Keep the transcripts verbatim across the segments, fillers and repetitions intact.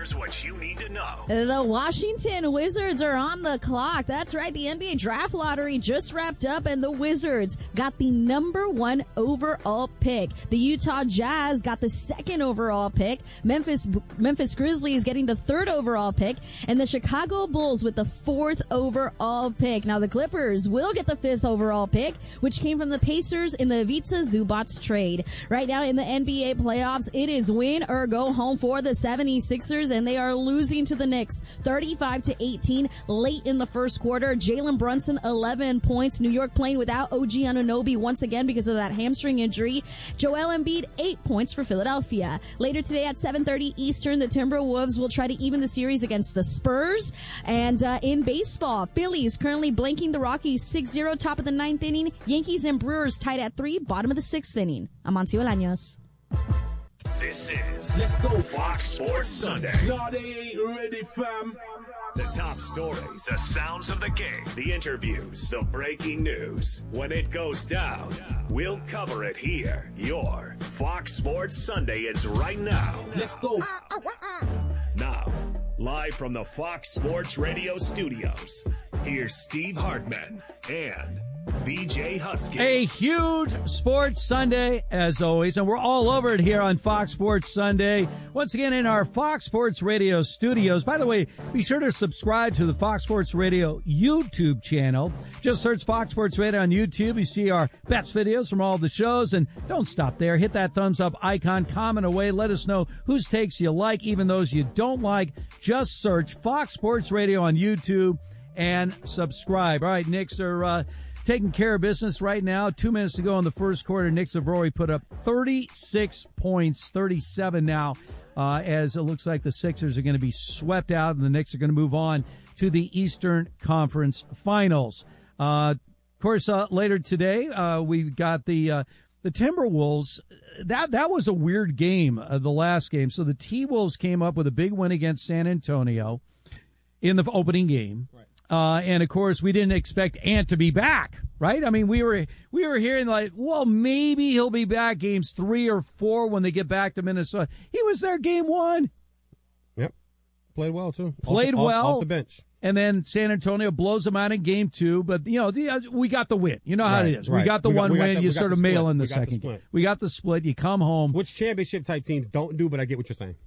Here's what you need to know. The Washington Wizards are on the clock. That's right. The N B A draft lottery just wrapped up, and the Wizards got the number one overall pick. The Utah Jazz got the second overall pick. Memphis Memphis Grizzlies getting the third overall pick, and the Chicago Bulls with the fourth overall pick. Now the Clippers will get the fifth overall pick, which came from the Pacers in the Ivica Zubac trade. Right now in the N B A playoffs, it is win or go home for the seventy-sixers, and they are losing to the Knicks thirty-five to eighteen late in the first quarter. Jalen Brunson, eleven points. New York playing without O G Anunoby once again because of that hamstring injury. Joel Embiid, eight points for Philadelphia. Later today at seven thirty Eastern, the Timberwolves will try to even the series against the Spurs. And uh, in baseball, Phillies currently blanking the Rockies six zero, top of the ninth inning. Yankees and Brewers tied at three, bottom of the sixth inning. Amancio Bolaños. This is Let's Go Fox Sports Sunday. No, they ain't ready, fam. The top stories, the sounds of the game, the interviews, the breaking news. When it goes down, we'll cover it here. Your Fox Sports Sunday is right now. Let's go. Now, live from the Fox Sports Radio studios, here's Steve Hartman and B J Husky. A huge sports Sunday, as always, and we're all over it here on Fox Sports Sunday. Once again, in our Fox Sports Radio studios. By the way, be sure to subscribe to the Fox Sports Radio YouTube channel. Just search Fox Sports Radio on YouTube. You see our best videos from all the shows, and don't stop there. Hit that thumbs up icon, comment away. Let us know whose takes you like, even those you don't like. Just search Fox Sports Radio on YouTube and subscribe. All right, Knicks are uh, taking care of business right now. Two minutes to go in the first quarter. Knicks have already put up thirty-six points, thirty-seven now, uh, as it looks like the Sixers are going to be swept out and the Knicks are going to move on to the Eastern Conference Finals. Uh, of course, uh, later today, uh, we've got the uh, the Timberwolves. That that was a weird game, uh, the last game. So the T-Wolves came up with a big win against San Antonio in the opening game. Right. Uh, and of course, we didn't expect Ant to be back, right? I mean, we were, we were hearing like, well, maybe he'll be back games three or four when they get back to Minnesota. He was there game one. Yep. Played well, too. Played off, well. Off, off the bench. And then San Antonio blows him out in game two. But, you know, the, we got the win. You know how right, it is. Right. We got the we got, one we win. The, you sort of mail in the we second the game. We got the split. You come home. Which championship type teams don't do, but I get what you're saying.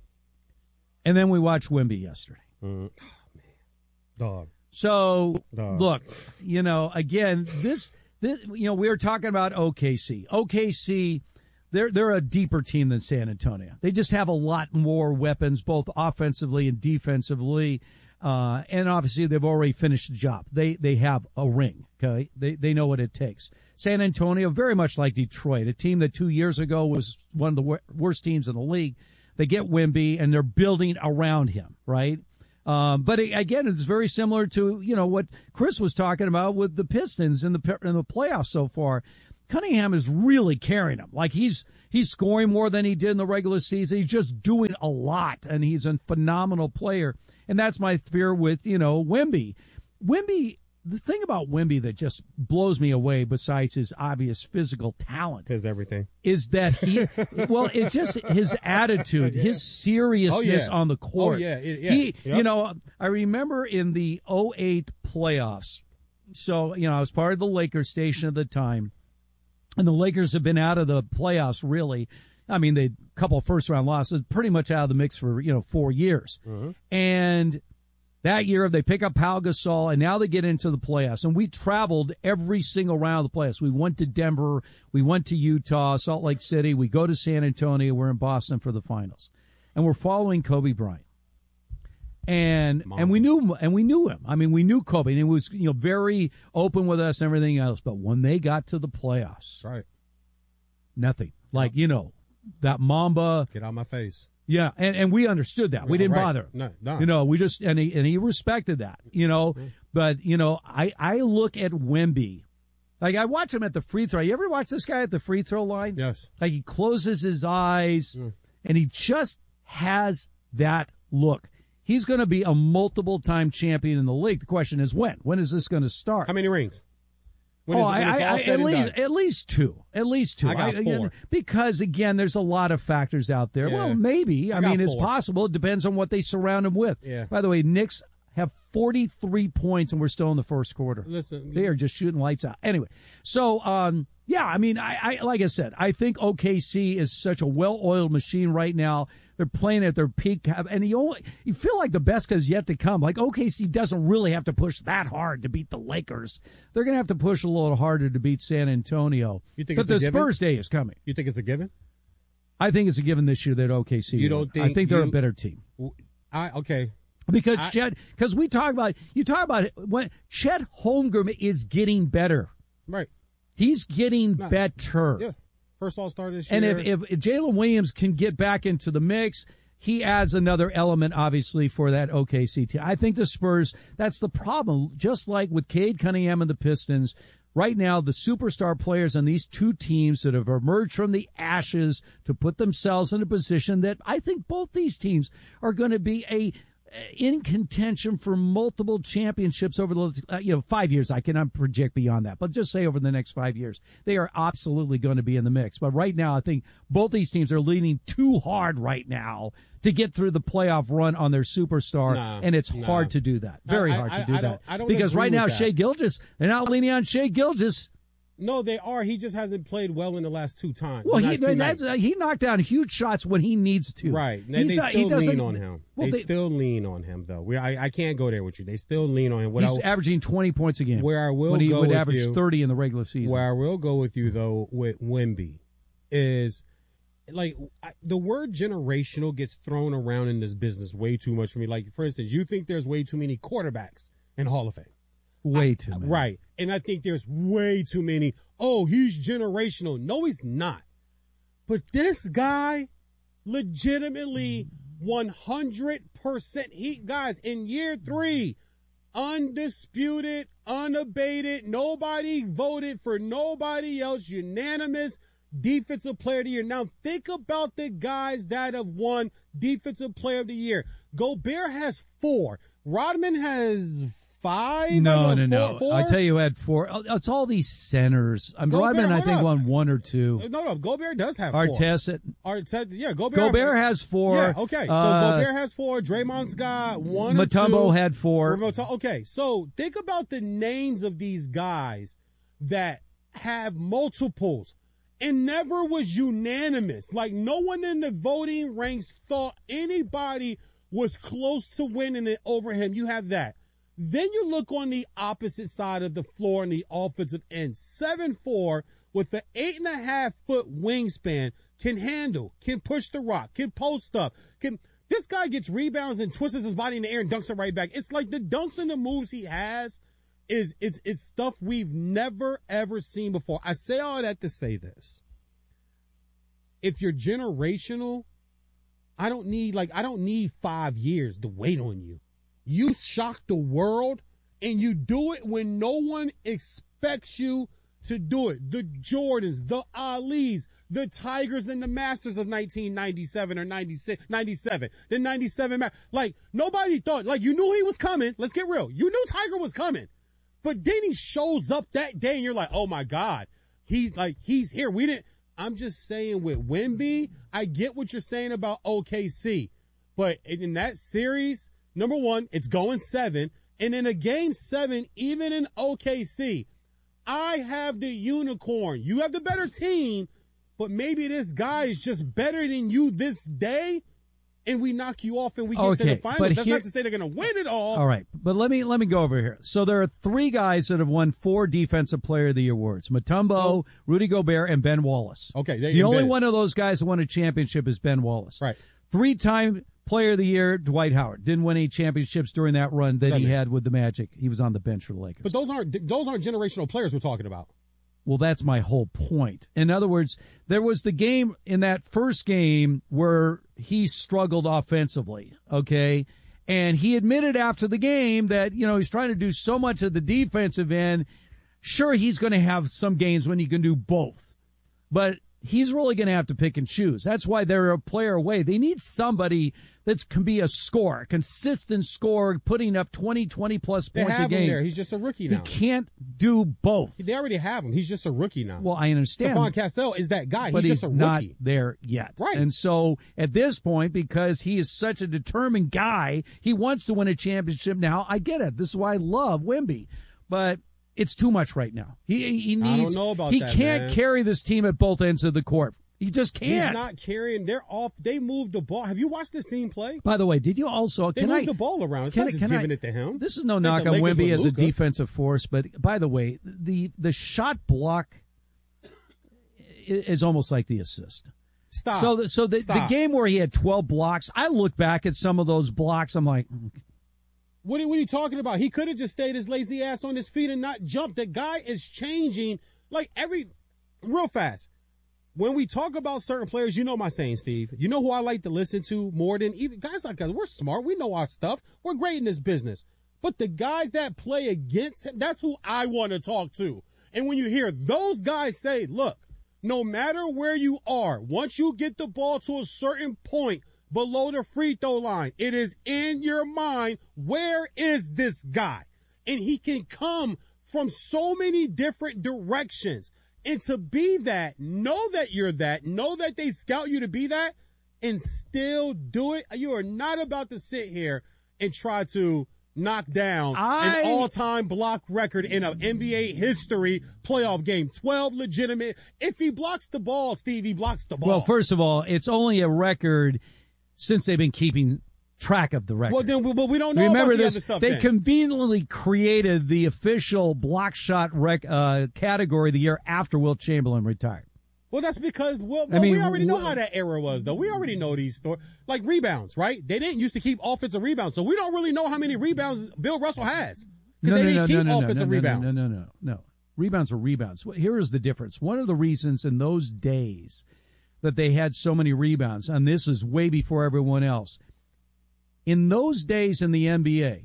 And then we watched Wemby yesterday. Mm. Oh, man. Dog. So, Dog. look, you know, again, this, this, you know, we were talking about O K C. O K C, they're, they're a deeper team than San Antonio. They just have a lot more weapons, both offensively and defensively. Uh, and obviously they've already finished the job. They, they have a ring, okay? They, they know what it takes. San Antonio, very much like Detroit, a team that two years ago was one of the wor- worst teams in the league. They get Wemby and they're building around him, right? Um, but it, again, it's very similar to, you know, what Chris was talking about with the Pistons in the in the playoffs so far. Cunningham is really carrying him. Like he's he's scoring more than he did in the regular season. He's just doing a lot, and he's a phenomenal player. And that's my fear with, you know, Wemby. Wemby, the thing about Wemby that just blows me away, besides his obvious physical talent, is everything, is that he, well, it's just his attitude, yeah. his seriousness oh, yeah. on the court. Oh, yeah. It, yeah. He, yep. You know, I remember in the oh eight playoffs, so, you know, I was part of the Lakers station at the time, and the Lakers have been out of the playoffs, really. I mean, they a couple of first-round losses, pretty much out of the mix for, you know, four years. Mm-hmm. And that year, they pick up Pau Gasol, and now they get into the playoffs. And we traveled every single round of the playoffs. We went to Denver. We went to Utah, Salt Lake City. We go to San Antonio. We're in Boston for the finals. And we're following Kobe Bryant. And Mom. and we knew and we knew him. I mean, we knew Kobe, and he was, you know, very open with us and everything else. But when they got to the playoffs, right, nothing. Like, you know, that Mamba. Get out of my face. Yeah, and, and we understood that. We didn't right. bother. No, no. You know, we just, and he, and he respected that, you know. Mm-hmm. But, you know, I, I look at Wemby. Like, I watch him at the free throw. You ever watch this guy at the free throw line? Yes. Like, he closes his eyes, mm. and he just has that look. He's going to be a multiple-time champion in the league. The question is when? When is this going to start? How many rings? When oh, it's, when I, it's all I, said at and least done. at least two, at least two. I got again, four. because again, there's a lot of factors out there. Yeah. Well, maybe. I, I got mean, it's four. possible. It depends on what they surround him with. Yeah. By the way, Knicks have forty-three points, and we're still in the first quarter. Listen, They are just shooting lights out. Anyway, so um, yeah, I mean, I, I like I said, I think O K C is such a well-oiled machine right now. They're playing at their peak, and you only you feel like the best is yet to come. Like O K C doesn't really have to push that hard to beat the Lakers. They're going to have to push a little harder to beat San Antonio. You think but it's a the given? Spurs day is coming. You think it's a given? I think it's a given this year that O K C. You will. don't think I think they're you- a better team. I okay. Because I- Chet, because we talk about you talk about it, when Chet Holmgren is getting better. Right. He's getting No. better. Yeah. First All Star this And year. if, if, if Jalen Williams can get back into the mix, he adds another element, obviously, for that O K C team. I think the Spurs, that's the problem. Just like with Cade Cunningham and the Pistons, right now, the superstar players on these two teams that have emerged from the ashes to put themselves in a position that I think both these teams are going to be a in contention for multiple championships over the uh, you know five years. I cannot project beyond that, but just say over the next five years, they are absolutely going to be in the mix. But right now, I think both these teams are leaning too hard right now to get through the playoff run on their superstar, Nah, and it's nah. hard to do that. Very I- hard I- to do I that don't- I don't because agree right now, with that. Shea Gilgeous, they're not leaning on Shea Gilgeous. no, they are. He just hasn't played well in the last two times. Well, the he last two that's, nights. uh, he knocked down huge shots when he needs to. Right. Now, He's they not- he still doesn't- lean on him. Well, they, they- still lean on him, though. We, I, I can't go there with you. They still lean on him. What He's I, averaging twenty points a game. Where I will when he go would with average you- thirty in the regular season. Where I will go with you, though, with Wemby is, like, I, the word generational gets thrown around in this business way too much for me. Like, for instance, you think there's way too many quarterbacks in Hall of Fame. Way too many. Right. And I think there's way too many. Oh, he's generational. No, he's not. But this guy legitimately one hundred percent. He, guys, in year three, undisputed, unabated, nobody voted for nobody else, unanimous defensive player of the year. Now think about the guys that have won defensive player of the year. Gobert has four. Rodman has five. No, I no, know, no. four, I four? tell you, who had four. It's all these centers. I'm Gobert, Rodman, I hold think, up. won one or two. No, no, Gobert does have four. Artest, Artest, yeah, Gobert. Gobert has four. Yeah, okay. So Uh, Gobert has four. Draymond's got one or Mutombo two. had four. Mutombo- Okay, so think about the names of these guys that have multiples and never was unanimous. Like, no one in the voting ranks thought anybody was close to winning it over him. You have that. Then you look on the opposite side of the floor in the offensive end. seven four with an eight and a half foot wingspan, can handle, can push the rock, can post up, can this guy gets rebounds and twists his body in the air and dunks it right back. It's like the dunks and the moves he has is it's it's stuff we've never ever seen before. I say all that to say this. If you're generational, I don't need like I don't need five years to wait on you. You shock the world and you do it when no one expects you to do it. The Jordans, the Alis, the Tigers and the Masters of nineteen ninety-seven or ninety-six, ninety-seven, the ninety-seven, Ma- like nobody thought, like you knew he was coming. Let's get real. You knew Tiger was coming, but then he shows up that day and you're like, oh my God, he's like, he's here. We didn't, I'm just saying with Wemby, I get what you're saying about O K C, but in that series, number one, it's going seven. And in a game seven, even in O K C, I have the unicorn. You have the better team, but maybe this guy is just better than you this day, and we knock you off and we get Okay, to the finals. but That's here- not to say they're going to win it all. All right, but let me let me go over here. So there are three guys that have won four Defensive Player of the Year awards: Mutombo, Oh. Rudy Gobert, and Ben Wallace. Okay, they the only embedded. one of those guys that won a championship is Ben Wallace. Right. Three-time Player of the Year, Dwight Howard didn't win any championships during that run that he Doesn't. had with the Magic. He was on the bench for the Lakers. But those aren't those aren't generational players we're talking about. Well, that's my whole point. In other words, there was the game in that first game where he struggled offensively, okay? And he admitted after the game that, you know, he's trying to do so much of the defensive end. Sure, he's going to have some games when he can do both. But he's really going to have to pick and choose. That's why they're a player away. They need somebody that can be a scorer, consistent scorer, putting up twenty, twenty-plus They points have a game. him there. He's just a rookie now. He can't do both. They already have him. He's just a rookie now. Well, I understand. Stephon Cassell is that guy. But he's, he's just a not rookie. there yet. Right. And so at this point, because he is such a determined guy, he wants to win a championship now. I get it. This is why I love Wemby. But it's too much right now. He he needs. I don't know about he that, can't man. carry this team at both ends of the court. He just can't. He's not carrying. They're off. They moved the ball. Have you watched this team play? By the way, did you also? They can moved I, the ball around. It's can not I- just can I- giving it to him. This is no It's knock like on the Lakers Wemby with as a Luka. defensive force, but by the way, the the shot block i- is almost like the assist. Stop. So, the, so the, the Stop. game where he had twelve blocks, I look back at some of those blocks. I'm like, What are, what are you talking about? He could have just stayed his lazy ass on his feet and not jumped. The guy is changing like every real fast. When we talk about certain players, you know my saying, Steve. You know who I like to listen to more than even guys like us. We're smart. We know our stuff. We're great in this business. But the guys that play against him, that's who I want to talk to. And when you hear those guys say, look, no matter where you are, once you get the ball to a certain point below the free throw line, it is in your mind, where is this guy? And he can come from so many different directions. And to be that, know that you're that, know that they scout you to be that, and still do it. You are not about to sit here and try to knock down I- an all-time block record in an N B A history playoff game. twelve legitimate. If he blocks the ball, Steve, he blocks the ball. well, first of all, it's only a record since they've been keeping track of the record. well, then, but we don't know Remember about the this? other stuff They then. conveniently created the official block shot rec, uh, category the year after Wilt Chamberlain retired. Well, that's because well, I well mean, we already know wh- how that era was, though. We already know these stories. Like rebounds, right? They didn't used to keep offensive rebounds, so we don't really know how many rebounds Bill Russell has because they didn't keep offensive no, rebounds. No, no, no, no, no. Rebounds are rebounds. Here is the difference. One of the reasons in those days that they had so many rebounds, and this is way before everyone else, in those days in the N B A,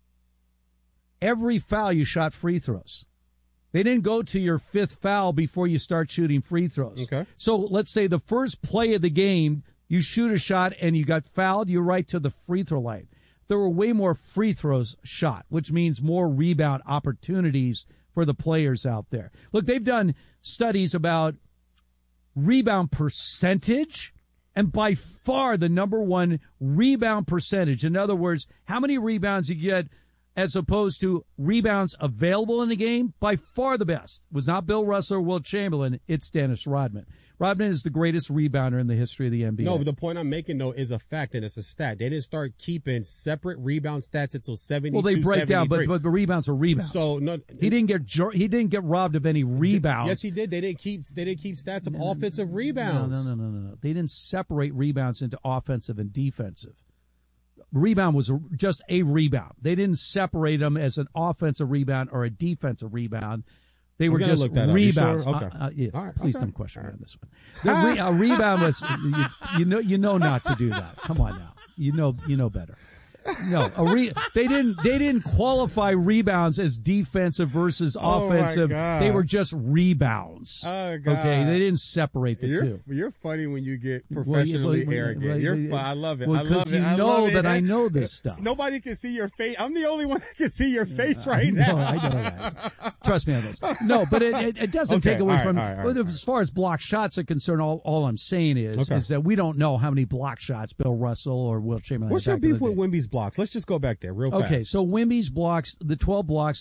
every foul you shot free throws. They didn't go to your fifth foul before you start shooting free throws. Okay. So let's say the first play of the game, you shoot a shot and you got fouled, you're right to the free throw line. There were way more free throws shot, which means more rebound opportunities for the players out there. Look, they've done studies about rebound percentage, and by far the number one rebound percentage. In other words, how many rebounds you get as opposed to rebounds available in the game, by far the best was not Bill Russell or Wilt Chamberlain, it's Dennis Rodman. Rodman is the greatest rebounder in the history of the N B A. No, but the point I'm making, though, is a fact, and it's a stat. They didn't start keeping separate rebound stats until seventy-two, well, they break down, but, but the rebounds are rebounds. So no, he didn't get jor- he didn't get robbed of any rebounds. Yes, he did. They didn't keep they didn't keep stats of No, no, offensive No, rebounds. no, no, no, no, no. They didn't separate rebounds into offensive and defensive. Rebound was just a rebound. They didn't separate them as an offensive rebound or a defensive rebound. They were gonna just look that up. You rebounds. sure? Okay. Uh, uh, yeah, All right, please okay. don't question me on this one. The re- a rebound was you, you know you know not to do that. Come on now, you know you know better. No, a re- they didn't. They didn't qualify rebounds as defensive versus Oh, my offensive. God. They were just rebounds. Oh, God. Okay, they didn't separate the You're two. you're funny when you get Well, professionally you- well, arrogant. well, you're well, fun. I love it. well, I love 'cause it. you I know love it. that I know this stuff. Nobody can see your face. I'm the only one that can see your face right No, now. I know that. Trust me on this. No, but it, it, it doesn't Okay, take away all right, from. all right, all well, right, as far as block shots are concerned, all, all I'm saying is Okay. is that we don't know how many block shots Bill Russell or Wilt Chamberlain. What's had your back in beef the with day. Wemby's blocks? Let's just go back there real fast. Okay, so Wemby's blocks, the twelve blocks.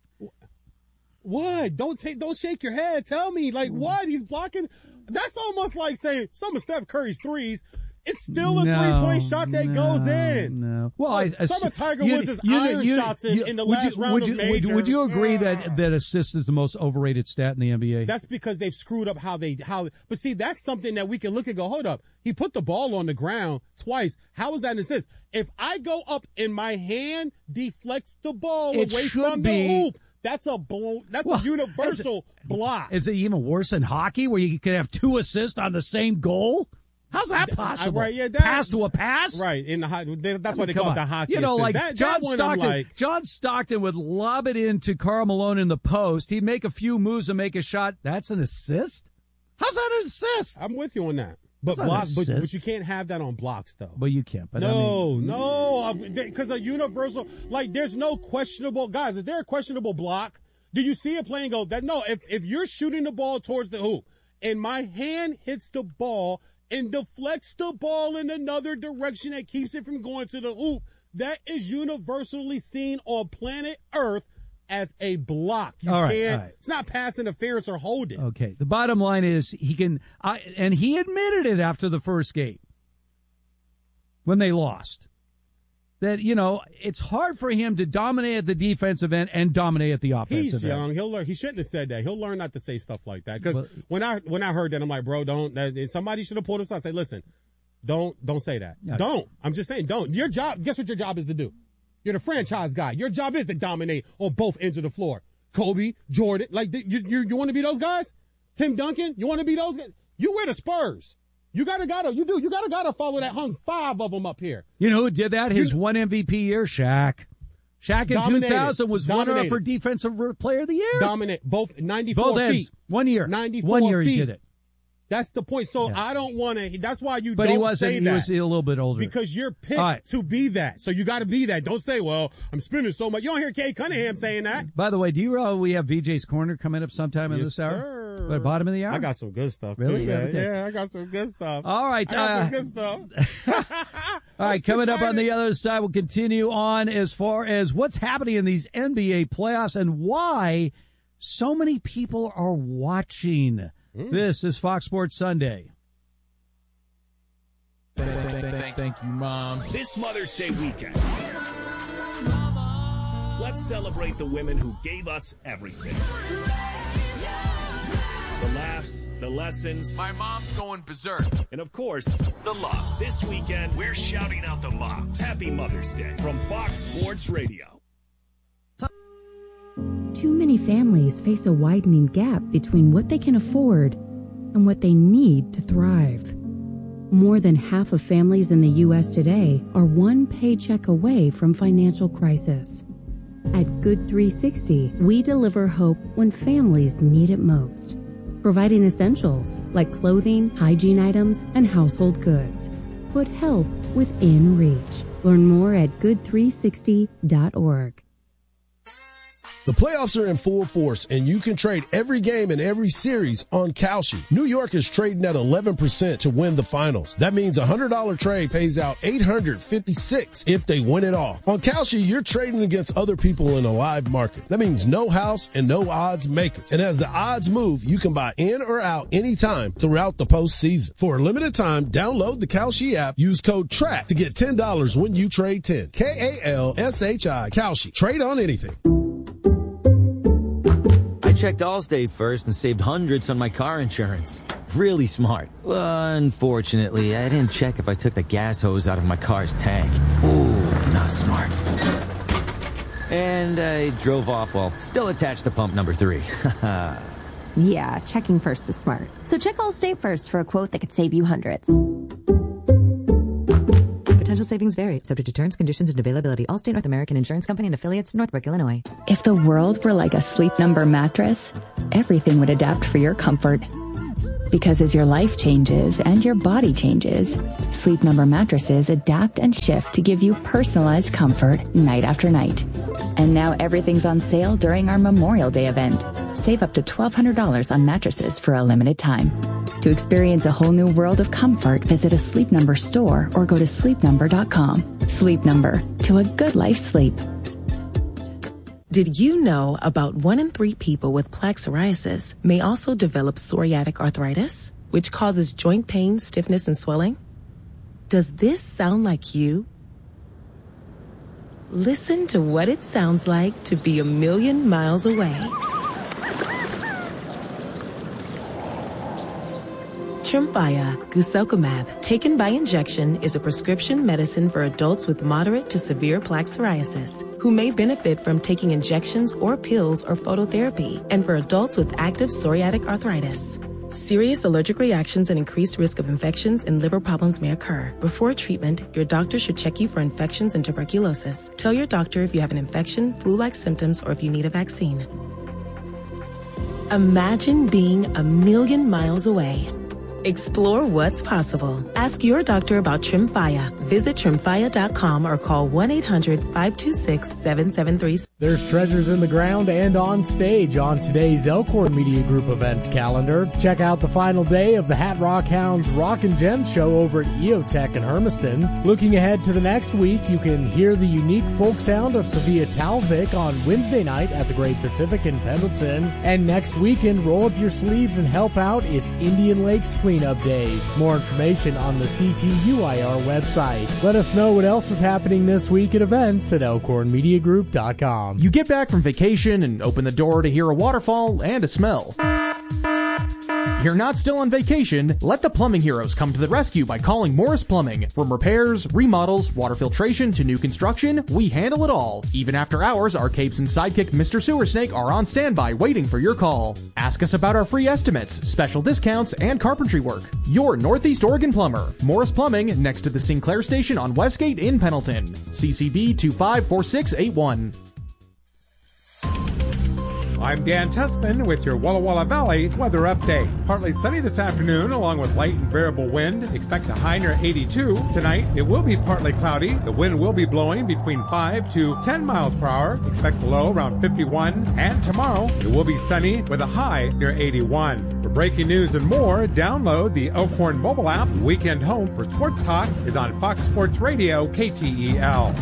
What? Don't take. Don't shake your head. Tell me, like, what? He's blocking. That's almost like saying some of Steph Curry's threes. It's still a No, three-point shot that no, goes in. No. Well, Oh, I, I some of Tiger you- Woods' you- iron you- shots in, you- in the would last you, round would of you, majors. would, would you agree Ah. that that assist is the most overrated stat in the N B A? That's because they've screwed up how they how. But see, that's something that we can look and go, hold up. He put the ball on the ground twice. How is that an assist? If I go up and my hand deflects the ball It away should from be- the hoop, that's a bl- that's Well, a universal block. Is it even worse than hockey, where you can have two assists on the same goal? How's that possible? right, yeah, that- pass to a pass? Right in the ho- they- that's why they Come call on. it the hockey. You know, assist. like that, John that one I'm Stockton. like, John Stockton would lob it into Karl Malone in the post. He'd make a few moves and make a shot. That's an assist? How's that an assist? I'm with you on that. But That's block, but, assist. but you can't have that on blocks, though. But you can't. But no, I mean, no, because a universal, like, there's no questionable, guys, is there a questionable block? Do you see a play and go, that, no, if, if you're shooting the ball towards the hoop and my hand hits the ball and deflects the ball in another direction that keeps it from going to the hoop, that is universally seen on planet Earth as a block. You all right, can't, all right. It's not pass interference or holding. Okay. The bottom line is he can, I, and he admitted it after the first game when they lost, that, you know, it's hard for him to dominate at the defensive end and dominate at the offensive He's end. young. He'll learn. He shouldn't have said that. He'll learn not to say stuff like that. Because Well- when I when I heard that, I'm like, bro, don't. That, somebody should have pulled us out. Say, listen, don't don't say that. Yeah. Don't. I'm just saying, don't. Your job. Guess what your job is to do? You're the franchise guy. Your job is to dominate on both ends of the floor. Kobe, Jordan, like you you, you want to be those guys? Tim Duncan, you want to be those guys? You wear the Spurs. You gotta gotta you do you gotta gotta follow that. Hung five of them up here. You know who did that? His You- one M V P year, Shaq. Shaq in Dominated. two thousand was runner-up Dominated. for Defensive Player of the Year. Dominant both ninety-four Both ends. feet. One year. ninety-four One year he feet. did it. That's the point. So Yeah. I don't want to. That's why you But don't he wasn't. say He that. was a little bit older. Because you're picked All right. to be that. So you got to be that. Don't say, well, I'm spending so much. You don't hear Kay Cunningham saying that. By the way, do you realize we have V J's Corner coming up sometime in Yes, this hour? sir. But bottom of the hour? I got some good stuff, Really? too, man. Okay. Yeah, I got some good stuff. All right. I got uh, some good stuff. All right, coming up on the other side, we'll continue on as far as what's happening in these N B A playoffs and why so many people are watching. Mm. This is Fox Sports Sunday. Thank you, Mom. This Mother's Day weekend, let's celebrate the women who gave us everything. The laughs, the lessons, My mom's going berserk. and of course, the love. This weekend, we're shouting out the moms. Happy Mother's Day from Fox Sports Radio. Too many families face a widening gap between what they can afford and what they need to thrive. More than half of families in the U S today are one paycheck away from financial crisis. At Good three sixty, we deliver hope when families need it most, providing essentials like clothing, hygiene items, and household goods. Put help within reach. Learn more at good three sixty dot org. The playoffs are in full force, and you can trade every game and every series on Kalshi. New York is trading at eleven percent to win the finals. That means a one hundred dollars trade pays out eight hundred fifty-six dollars if they win it all. On Kalshi, you're trading against other people in a live market. That means no house and no odds makers. And as the odds move, you can buy in or out anytime throughout the postseason. For a limited time, download the Kalshi app. Use code TRACK to get ten dollars when you trade ten. K A L S H I, Kalshi. Trade on anything. I checked Allstate first and saved hundreds on my car insurance. Really smart. Unfortunately, I didn't check if I took the gas hose out of my car's tank. Ooh, not smart. And I drove off while still attached to pump number three. Yeah, checking first is smart. So check Allstate first for a quote that could save you hundreds. Potential savings vary, subject to terms, conditions, and availability. Allstate North American Insurance Company and affiliates, Northbrook, Illinois. If the world were like a Sleep Number mattress, everything would adapt for your comfort. Because as your life changes and your body changes, Sleep Number mattresses adapt and shift to give you personalized comfort night after night. And now everything's on sale during our Memorial Day event. Save up to twelve hundred dollars on mattresses for a limited time. To experience a whole new world of comfort, visit a Sleep Number store or go to sleep number dot com. Sleep Number, to a good life's sleep. Did you know about one in three people with plaque psoriasis may also develop psoriatic arthritis, which causes joint pain, stiffness, and swelling? Does this sound like you? Listen to what it sounds like to be a million miles away. Tremfya, guselkumab, taken by injection, is a prescription medicine for adults with moderate to severe plaque psoriasis who may benefit from taking injections or pills or phototherapy, and for adults with active psoriatic arthritis. Serious allergic reactions and increased risk of infections and liver problems may occur. Before treatment, your doctor should check you for infections and tuberculosis. Tell your doctor if you have an infection, flu-like symptoms, or if you need a vaccine. Imagine being a million miles away. Explore what's possible. Ask your doctor about Tremfya. Visit tremfya dot com or call one eight hundred five two six seven seven three six. There's treasures in the ground and on stage on today's Elkhorn Media Group events calendar. Check out the final day of the Hat Rock Hounds Rock and Gems show over at EOTech in Hermiston. Looking ahead to the next week, you can hear the unique folk sound of Sophia Talvik on Wednesday night at the Great Pacific in Pendleton. And next weekend, roll up your sleeves and help out. It's Indian Lakes Cleanup Days. More information on the C T U I R website. Let us know what else is happening this week at events at elkhorn media group dot com. You get back from vacation and open the door to hear a waterfall and a smell. You're not still on vacation? Let the plumbing heroes come to the rescue by calling Morris Plumbing. From repairs, remodels, water filtration to new construction, we handle it all. Even after hours, our capes and sidekick Mister Sewer Snake are on standby waiting for your call. Ask us about our free estimates, special discounts, and carpentry work. Your Northeast Oregon plumber. Morris Plumbing, next to the Sinclair Station on Westgate in Pendleton. C C D two five four six eight one. I'm Dan Tessman with your Walla Walla Valley weather update. Partly sunny this afternoon along with light and variable wind. Expect a high near eighty-two. Tonight it will be partly cloudy. The wind will be blowing between five to ten miles per hour. Expect a low around fifty-one. And tomorrow it will be sunny with a high near eighty-one. For breaking news and more, download the Elkhorn mobile app. Weekend home for sports talk is on Fox Sports Radio K T E L.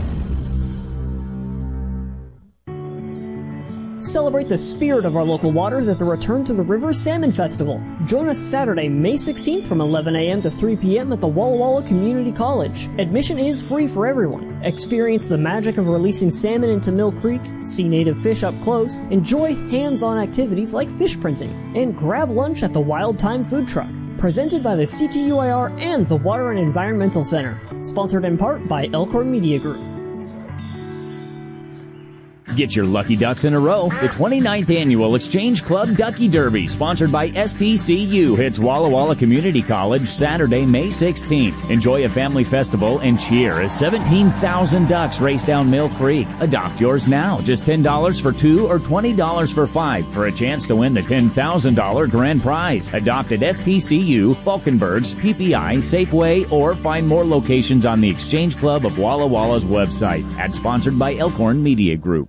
Celebrate the spirit of our local waters as the Return to the River Salmon Festival. Join us Saturday, May sixteenth from eleven a.m. to three p.m. at the Walla Walla Community College. Admission is free for everyone. Experience the magic of releasing salmon into Mill Creek, see native fish up close, enjoy hands-on activities like fish printing, and grab lunch at the Wild Time Food Truck. Presented by the C T U I R and the Water and Environmental Center. Sponsored in part by Elkhorn Media Group. Get your lucky ducks in a row. The twenty-ninth Annual Exchange Club Ducky Derby, sponsored by S T C U, hits Walla Walla Community College Saturday, May sixteenth. Enjoy a family festival and cheer as seventeen thousand ducks race down Mill Creek. Adopt yours now. Just ten dollars for two or twenty dollars for five for a chance to win the ten thousand dollars grand prize. Adopt at S T C U, Falkenbergs, P P I, Safeway, or find more locations on the Exchange Club of Walla Walla's website. Ad sponsored by Elkhorn Media Group.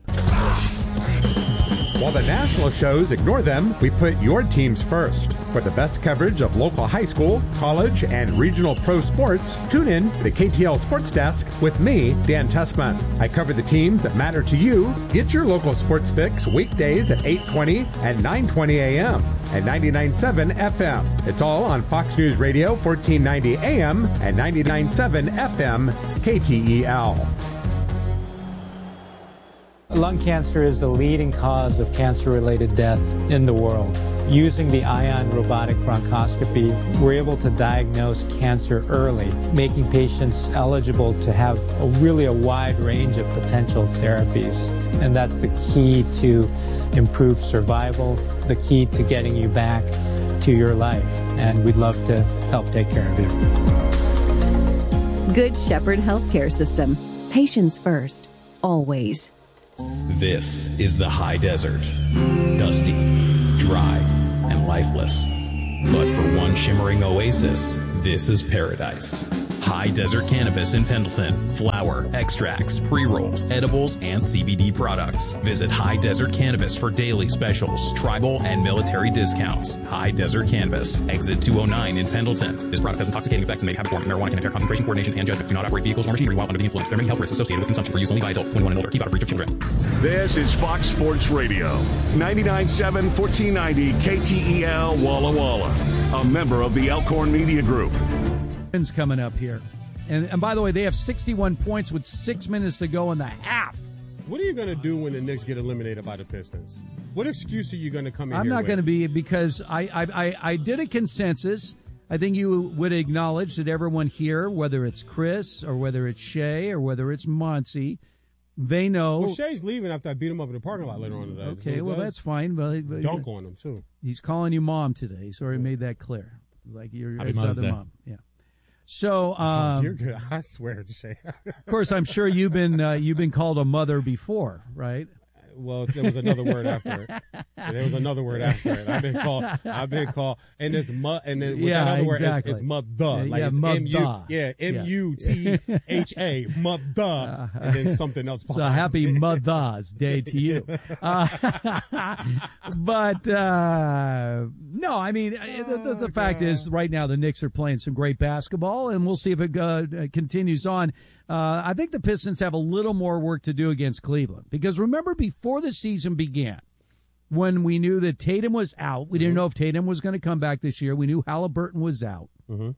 While the national shows ignore them, we put your teams first. For the best coverage of local high school, college, and regional pro sports, tune in to the K T L Sports Desk with me, Dan Tessman. I cover the teams that matter to you. Get your local sports fix weekdays at eight twenty and nine twenty a.m. and ninety-nine point seven F M. It's all on Fox News Radio fourteen ninety A M and ninety-nine point seven F M K T E L. Lung cancer is the leading cause of cancer-related death in the world. Using the Ion robotic bronchoscopy, we're able to diagnose cancer early, making patients eligible to have a, really a wide range of potential therapies. And that's the key to improved survival, the key to getting you back to your life. And we'd love to help take care of you. Good Shepherd Healthcare System. Patients first, always. This is the high desert. Dusty, dry, and lifeless. But for one shimmering oasis, this is paradise. High Desert Cannabis in Pendleton. Flower, extracts, pre-rolls, edibles, and C B D products. Visit High Desert Cannabis for daily specials, tribal, and military discounts. High Desert Cannabis. Exit two oh nine in Pendleton. This product has intoxicating effects and may have form. Marijuana can impair concentration, coordination, and judgment. Do not operate vehicles or machinery while under the influence. There are many health risks associated with consumption for use only by adults twenty-one and older. Keep out of reach of children. This is Fox Sports Radio. ninety-nine point seven, fourteen ninety K T E L Walla Walla. A member of the Elkhorn Media Group. Coming up here. And, and by the way, they have sixty-one points with six minutes to go in the half. What are you going to do when the Knicks get eliminated by the Pistons? What excuse are you going to come in I'm here not with? going to be, because I, I, I, I did a consensus. I think you would acknowledge that everyone here, whether it's Chris or whether it's Shay or whether it's Monty, they know. Well, Shay's leaving after I beat him up in the parking lot later on today. Okay, so well, that's fine. But, but dunk on him, too. He's calling you mom today. He's already made that clear. Like you're Happy his Mother's other Day. mom. Yeah. So, um, oh, you're good. I swear, Shay. Of course, I'm sure you've been uh, you've been called a mother before, right? well, there was another word after it. There was another word after it. I've been called. I've been called, and it's mu, and then with yeah, that other word, exactly. it's, it's mother. Like yeah, it's M U, yeah, M U T H A, mother, and then something else. So happy Mother's Day to you. Uh, but uh, no, I mean the, the, the fact is, right now the Knicks are playing some great basketball, and we'll see if it uh, continues on. Uh, I think the Pistons have a little more work to do against Cleveland, because remember before the season began, when we knew that Tatum was out, we mm-hmm. didn't know if Tatum was going to come back this year. We knew Halliburton was out. Mm-hmm.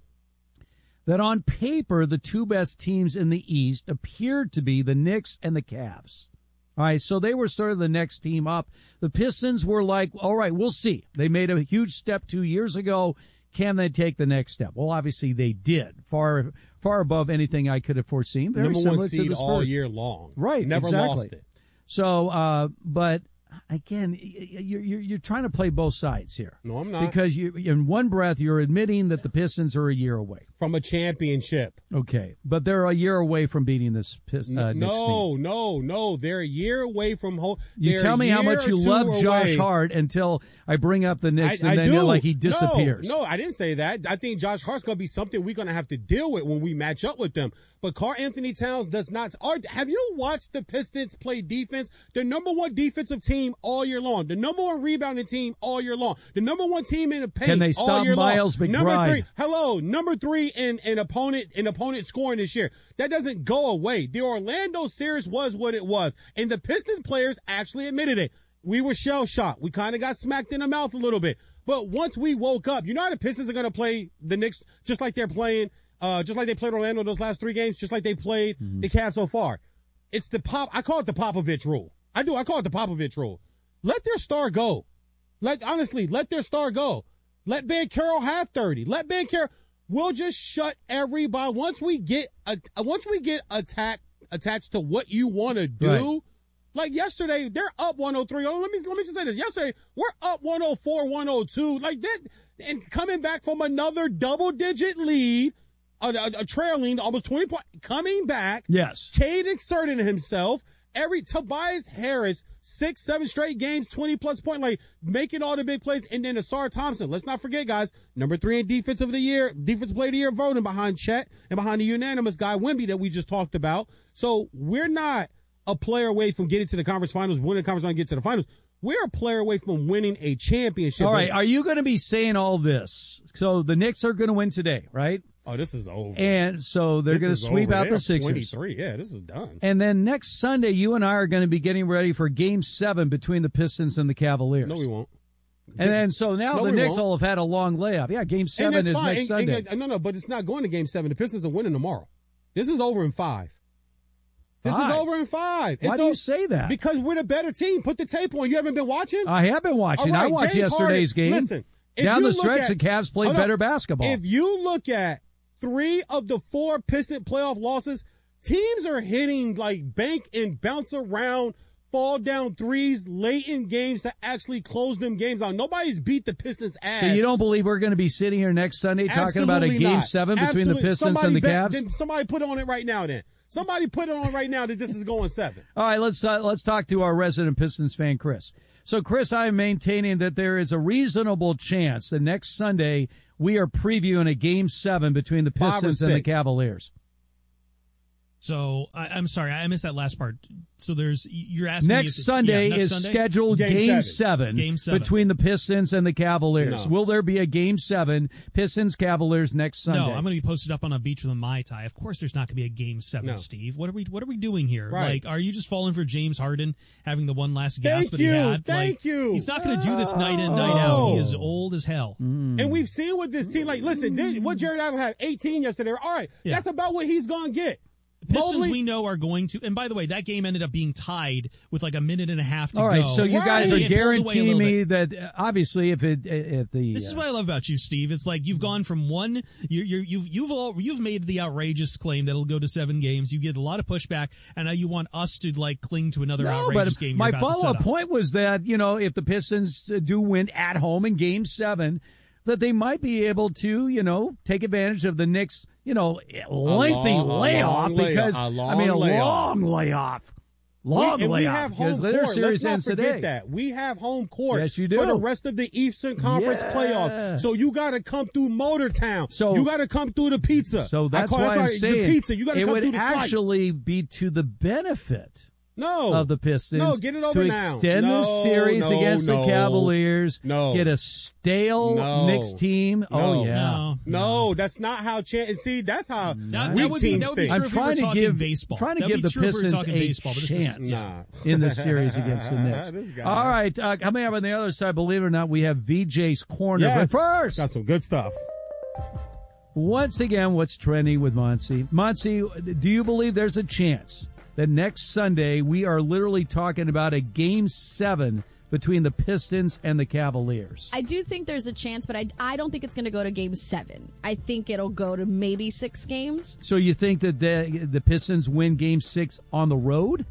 That on paper, the two best teams in the East appeared to be the Knicks and the Cavs. All right, so they were sort of the next team up. The Pistons were like, all right, we'll see. They made a huge step two years ago. Can they take the next step? Well, obviously they did, far far above anything I could have foreseen. Very Number similar one seed to the Spurs. all year long. Right, Never exactly. lost it. So, uh, but again, you're, you're you're trying to play both sides here. No, I'm not. Because you, in one breath, you're admitting that the Pistons are a year away from a championship. Okay, but they're a year away from beating this Pistons. Uh, no, no, no. They're a year away from home. You tell me how much you love Josh Hart until I bring up the Knicks, I, and I then do. you're like he disappears. No, no, I didn't say that. I think Josh Hart's going to be something we're going to have to deal with when we match up with them. But Karl Anthony Towns does not. Are, have you watched the Pistons play defense? The number one defensive team all year long. The number one rebounding team all year long. The number one team in the paint Can they all stop year Miles long. McBride? Number three. Hello, number three in an opponent in opponent scoring this year. That doesn't go away. The Orlando series was what it was, and the Pistons players actually admitted it. We were shell shocked. We kind of got smacked in the mouth a little bit. But once we woke up, you know how the Pistons are going to play the Knicks just like they're playing. Uh, just like they played Orlando those last three games, just like they played mm-hmm. the Cavs so far. It's the pop. I call it the Popovich rule. I do. I call it the Popovich rule. Let their star go. Let honestly, let their star go. Let Ben Carroll have thirty. Let Ben Carroll. We'll just shut everybody once we get a, once we get attacked attached to what you want to do. Right. Like yesterday, they're up one oh three. Oh, let me let me just say this. Yesterday, we're up one oh four, one oh two. Like that, and coming back from another double digit lead. A, a, a trailing almost twenty points, coming back. Yes. Cade exerting himself. Every Tobias Harris, six, seven straight games, twenty plus point, like making all the big plays. And then Asar Thompson. Let's not forget, guys, number three in defensive of the year, defensive player of the year voting behind Chet and behind the unanimous guy, Wemby, that we just talked about. So we're not a player away from getting to the conference finals, winning the conference finals, and get to the finals. We're a player away from winning a championship. All right. Are you going to be saying all this? So the Knicks are going to win today, right? Oh, this is over. And so they're going to sweep over. out they the Sixers. twenty-three, yeah, this is done. And then next Sunday, you and I are going to be getting ready for Game Seven between the Pistons and the Cavaliers. No, we won't. And then so now no, the Knicks won't. will have had a long layup. Yeah, Game Seven is fine. next and, Sunday. And, no, no, but it's not going to Game Seven. The Pistons are winning tomorrow. This is over in five. This five. is over in five. Why it's do over, you say that? Because we're the better team. Put the tape on. You haven't been watching? I have been watching. Right, I watched James yesterday's Harden, game. Listen, down the stretch, at, the Cavs played better basketball. If you look at three of the four Piston playoff losses, teams are hitting like bank and bounce around, fall down threes late in games to actually close them games out. Nobody's beat the Pistons' ass. So you don't believe we're going to be sitting here next Sunday talking Absolutely about a Game not. Seven between Absolutely. the Pistons somebody and the bet, Cavs? Then somebody put on it right now. Then somebody put it on right now that this is going seven. All right, let's uh, let's talk to our resident Pistons fan, Chris. So, Chris, I am maintaining that there is a reasonable chance that next Sunday we are previewing a Game Seven between the Pistons and the Cavaliers. So I, I'm sorry, I missed that last part. So there's you're asking next me if Sunday yeah, next is Sunday? scheduled Game, game, seven, seven game Seven between the Pistons and the Cavaliers. No. Will there be a Game Seven Pistons Cavaliers next Sunday? No, I'm going to be posted up on a beach with a Mai Tai. Of course, there's not going to be a Game Seven, no. Steve. What are we What are we doing here? Right. Like, are you just falling for James Harden having the one last gasp Thank that you. he had? Thank like, you. He's not going to do this night in, night Oh. out. He is old as hell. Mm. And we've seen with this team, like, listen, did, what Jared Allen had, eighteen yesterday. All right, Yeah. that's about what he's going to get. Pistons Mobley, we know are going to, and by the way, that game ended up being tied with like a minute and a half to All right, go. so you Right. guys are It pulled away a guaranteeing little me bit. that uh, obviously if it if the This is uh, what I love about you, Steve. It's like you've gone from one, you're, you're, you've you've all, you've made the outrageous claim that it'll go to seven games. You get a lot of pushback, and now you want us to like cling to another no, outrageous but game. my you're about to set follow-up up. point was that you know if the Pistons uh, do win at home in Game Seven, that they might be able to you know take advantage of the Knicks. You know, lengthy long, a layoff long because layoff, a I mean a long layoff. long layoff. Long we, and layoff. we have home their court. series Let's not ends forget today. that. We have home court Yes, you do. for the rest of the Eastern Conference Yes. playoffs. So you got to come through Motortown. So you got to come through the pizza. So that's I call, why I'm that's saying the pizza. You got to it come would through the actually be to the benefit no. of the Pistons No, get it over to now. extend no, this series no, against no. the Cavaliers. No. Get a stale No. Knicks team. No. Oh, yeah. No. No, that's not how. Cha- see, that's how That, weak that would be, teams that would be think. true I'm if we were trying to talking give baseball. trying to That'd give be the true if we were Pistons talking a baseball, but this is- chance Nah. in this series against the Knicks. This guy. All right, uh, coming up on the other side, believe it or not, we have V J's Corner. Yes. But first, got some good stuff. once again, what's trending with Monty? Monty, do you believe there's a chance that next Sunday we are literally talking about a game seven between the Pistons and the Cavaliers? I do think there's a chance, but I, I don't think it's going to go to game seven. I think it'll go to maybe six games. So you think that the the Pistons win game six on the road?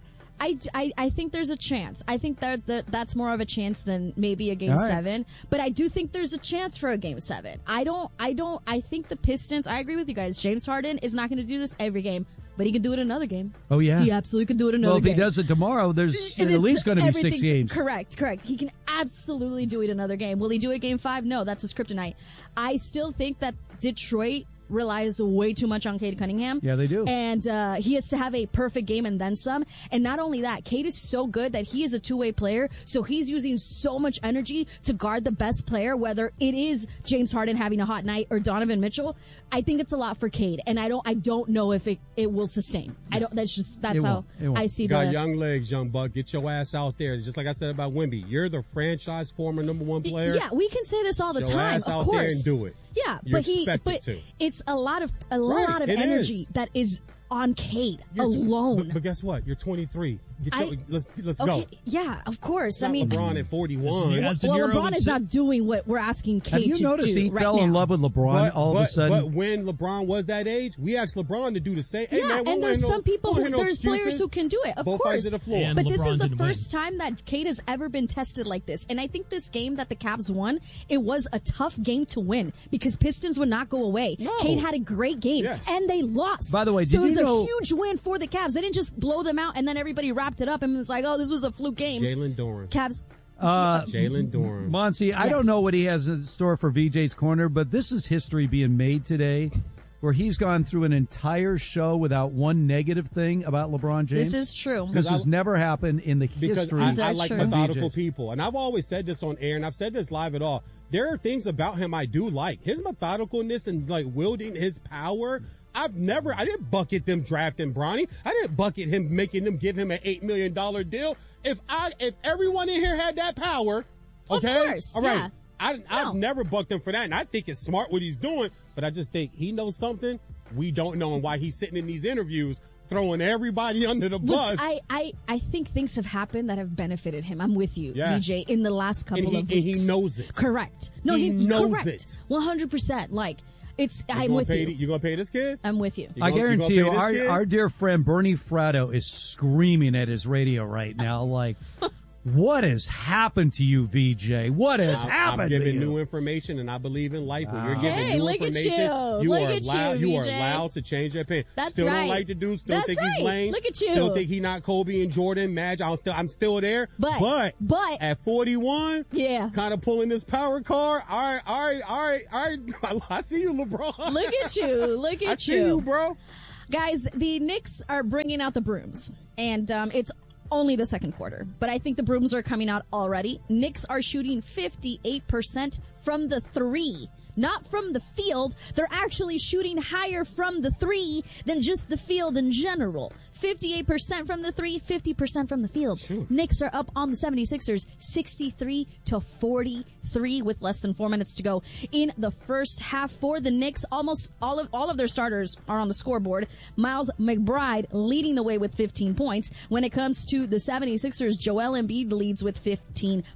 I, I, I think there's a chance. I think that, that that's more of a chance than maybe a game All right. seven. But I do think there's a chance for a game seven. I don't, I don't, I think the Pistons, I agree with you guys. James Harden is not going to do this every game, but he can do it another game. Oh, yeah. He absolutely can do it another Well, if game. he does it tomorrow, there's And at it's- least going to be six everything's- games. Correct, correct. He can absolutely do it another game. Will he do it game five? No, that's his kryptonite. I still think that Detroit relies way too much on Cade Cunningham. Yeah, they do. And uh, he has to have a perfect game and then some. And not only that, Cade is so good that he is a two-way player, so he's using so much energy to guard the best player, whether it is James Harden having a hot night or Donovan Mitchell. I think it's a lot for Cade, and I don't I don't know if it, it will sustain. I don't that's just that's It how won't. It won't. I see You got the young legs, young buck. Get your ass out there. Just like I said about Wemby, you're the franchise former number one player. Yeah, we can say this all the Get your time, ass of out course. there and do it. Yeah, You're but he expected but to. it's a lot of a Right, lot of it energy is. that is on Cade You're- alone. But, but guess what? You're twenty-three. Get your, I- let's let's okay, go. yeah, of course. It's I not mean, LeBron at forty-one. As De well, Niro LeBron would is say- not doing what we're asking Cade Have you to noticed do he right fell now. in love with LeBron But, all but, of a sudden? but when LeBron was that age, we asked LeBron to do the same. Hey, Yeah, man, we and don't there's hear no- some people we who don't hear no there's players excuses. who can do it, of Both course. sides of the floor. And But this LeBron is the did first win. time that Cade has ever been tested like this, and I think this game that the Cavs won, it was a tough game to win because Pistons would not go away. No. Cade had a great game, Yes. and they lost. By the way, so did it was you know- a huge win for the Cavs. They didn't just blow them out, and then everybody wrapped it up, and it's like, oh, this was a fluke game. Jalen Doran. Cavs. Uh, Jalen Doran. Monty, I Yes. don't know what he has in store for V J's Corner, but this is history being made today where he's gone through an entire show without one negative thing about LeBron James. This is true. This has I- never happened in the Because history I, Is I that like true? methodical V Js. people, and I've always said this on air, and I've said this live at all. There are things about him I do like. His methodicalness and like wielding his power. I've never, I didn't bucket them drafting Bronny. I didn't bucket him making them give him an eight million dollar deal. If I, if everyone in here had that power, okay, Of course, all right. yeah. I, I've No. never bucked him for that, and I think it's smart what he's doing. But I just think he knows something we don't know, and why he's sitting in these interviews throwing everybody under the Well, bus. I, I, I think things have happened that have benefited him. I'm with you, Yeah. V J, in the last couple And he- of and he weeks. knows it. Correct. No, He he, knows correct. it. one hundred percent. Like, it's, You I'm gonna with pay you. the- you gonna pay this kid? I'm with you. You I gonna- you guarantee gonna you, pay this our, kid? our dear friend Bernie Fratto is screaming at his radio right now, like, what has happened to you, V J? What has I'm, happened I'm to giving you? new information, and I believe in life. When you're giving Hey, new look at information, you. Look are at you, allowed. You, are V J. allowed to change your opinion. That's still right. don't like the dude. Still That's think right. he's lame. Look at you. Still think he not Kobe and Jordan. Magic. I'm still. I'm still there. But- but but- at forty-one, Yeah. kind of pulling this power card. All right, all right, all right, all right. I see you, LeBron. Look at you. Look at I you. see you, bro. Guys, the Knicks are bringing out the brooms, and um, it's only the second quarter, but I think the brooms are coming out already. Knicks are shooting fifty-eight percent from the three. Not from the field. They're actually shooting higher from the three than just the field in general. fifty-eight percent from the three, fifty percent from the field. Knicks are up on the seventy-sixers sixty-three to forty-three with less than four minutes to go in the first half for the Knicks. Almost all of all of their starters are on the scoreboard. Miles McBride leading the way with fifteen points. When it comes to the seventy-sixers, Joel Embiid leads with fifteen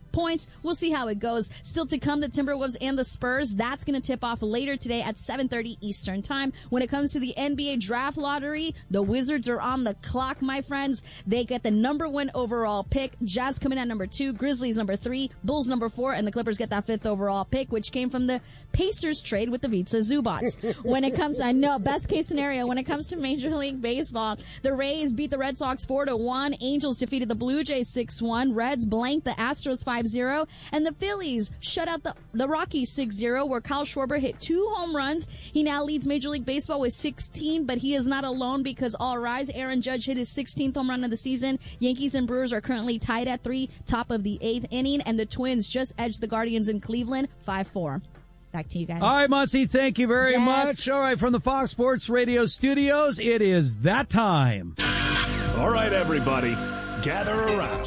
points. We'll see how it goes. Still to come, the Timberwolves and the Spurs. That's going to tip off later today at seven thirty Eastern Time. When it comes to the N B A draft lottery, the Wizards are on the clock, my friends. They get the number one overall pick. Jazz coming at number two, Grizzlies number three, Bulls number four, and the Clippers get that fifth overall pick, which came from the Pacers trade with the Vitsa Zubats. When it comes, I know, best case scenario, when it comes to Major League Baseball, the Rays beat the Red Sox four to one, Angels defeated the Blue Jays six one, Reds blanked the Astros five zero, and the Phillies shut out the, the Rockies six zero, where Kyle Schwarber hit two home runs. He now leads Major League Baseball with sixteen, but he is not alone because all rise, Aaron Judge hit his sixteenth home run of the season. Yankees and Brewers are currently tied at three, top of the eighth inning, and the Twins just edged the Guardians in Cleveland five four. Back to you guys. All right, Muncie, thank you very yes. much. All right, from the Fox Sports Radio studios, it is that time. All right, everybody, gather around.